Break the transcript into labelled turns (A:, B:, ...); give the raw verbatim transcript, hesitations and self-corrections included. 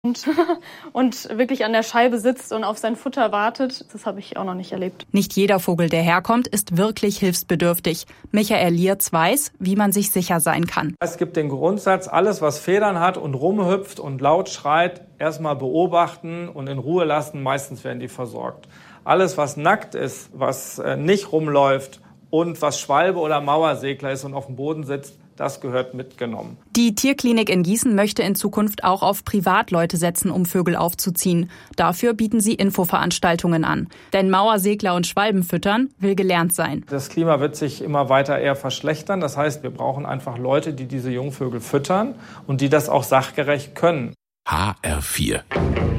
A: Und, und wirklich an der Scheibe sitzt und auf sein Futter wartet. Das habe ich auch noch nicht erlebt.
B: Nicht jeder Vogel, der herkommt, ist wirklich hilfsbedürftig. Michael Lierz weiß, wie man sich sicher sein kann.
C: Es gibt den Grundsatz, alles was Federn hat und rumhüpft und laut schreit, erstmal beobachten und in Ruhe lassen. Meistens werden die versorgt. Alles was nackt ist, was nicht rumläuft und was Schwalbe oder Mauersegler ist und auf dem Boden sitzt, das gehört mitgenommen.
B: Die Tierklinik in Gießen möchte in Zukunft auch auf Privatleute setzen, um Vögel aufzuziehen. Dafür bieten sie Infoveranstaltungen an. Denn Mauersegler und Schwalben füttern will gelernt sein.
C: Das Klima wird sich immer weiter eher verschlechtern. Das heißt, wir brauchen einfach Leute, die diese Jungvögel füttern und die das auch sachgerecht können.
D: H R vier